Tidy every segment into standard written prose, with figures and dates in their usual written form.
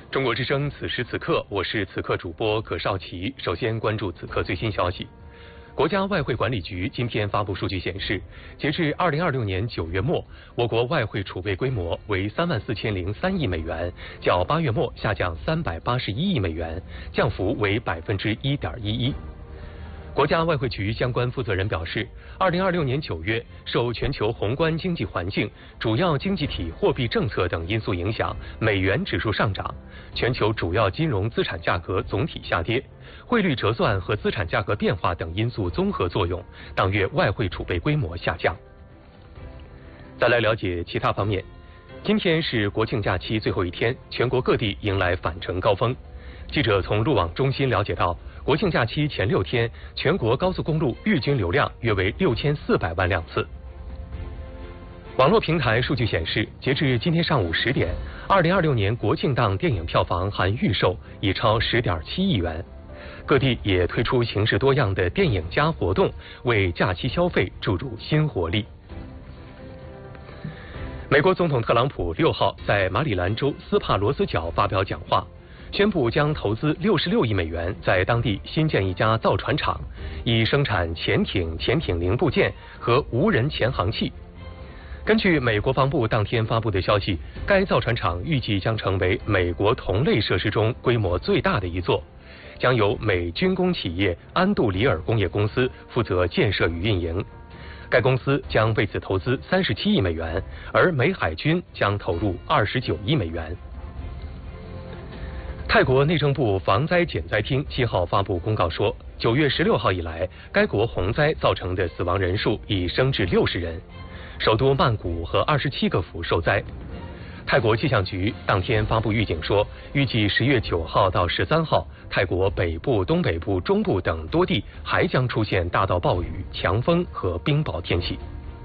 中国之声此时此刻，我是此刻主播葛少奇。首先关注此刻最新消息。国家外汇管理局今天发布数据显示，截至2026年9月末，我国外汇储备规模为34003亿美元，较8月末下降381亿美元，降幅为1.11%。国家外汇局相关负责人表示，2026年9月，受全球宏观经济环境、主要经济体货币政策等因素影响，美元指数上涨，全球主要金融资产价格总体下跌，汇率折算和资产价格变化等因素综合作用，当月外汇储备规模下降。再来了解其他方面，今天是国庆假期最后一天，全国各地迎来返程高峰。记者从路网中心了解到，国庆假期前6天，全国高速公路日均流量约为6400万辆次。网络平台数据显示，截至今天上午10点，2026年国庆档电影票房含预售已超10.7亿元。各地也推出形式多样的电影加活动，为假期消费注入新活力。美国总统特朗普6号在马里兰州斯帕罗斯角发表讲话，宣布将投资66亿美元在当地新建一家造船厂，以生产潜艇零部件和无人潜航器。根据美国防部当天发布的消息，该造船厂预计将成为美国同类设施中规模最大的一座，将由美军工企业安杜里尔工业公司负责建设与运营。该公司将为此投资37亿美元，而美海军将投入29亿美元。泰国内政部防灾减灾厅7号发布公告说，9月16号以来，该国洪灾造成的死亡人数已升至60人，首都曼谷和27个府受灾。泰国气象局当天发布预警说，预计10月9号到13号，泰国北部、东北部、中部等多地还将出现大到暴雨、强风和冰雹天气。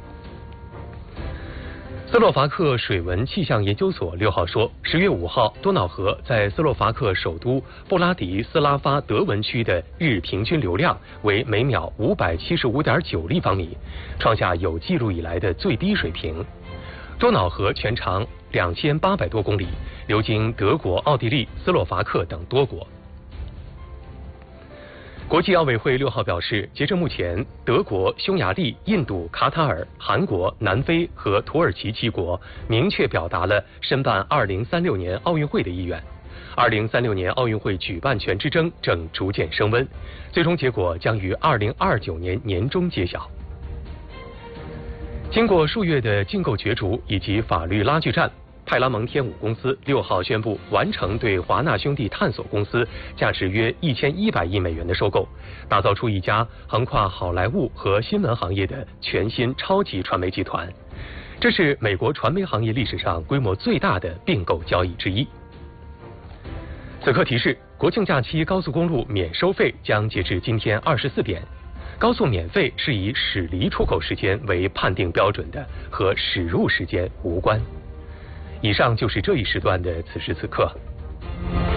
斯洛伐克水文气象研究所6号说，10月5号，多瑙河在斯洛伐克首都布拉迪斯拉发德文区的日平均流量为每秒575.9立方米，创下有记录以来的最低水平。多瑙河全长2800多公里，流经德国、奥地利、斯洛伐克等多国。国际奥委会6号表示，截至目前，德国、匈牙利、印度、卡塔尔、韩国、南非和土耳其7国明确表达了申办2036年奥运会的意愿。2036年奥运会举办权之争正逐渐升温，最终结果将于2029年年中揭晓。经过数月的竞购角逐以及法律拉锯战，派拉蒙天舞公司6号宣布完成对华纳兄弟探索公司价值约1100亿美元的收购，打造出一家横跨好莱坞和新闻行业的全新超级传媒集团。这是美国传媒行业历史上规模最大的并购交易之一。此刻提示，国庆假期高速公路免收费将截至今天24点。高速免费是以驶离出口时间为判定标准的，和驶入时间无关。以上就是这一时段的此时此刻。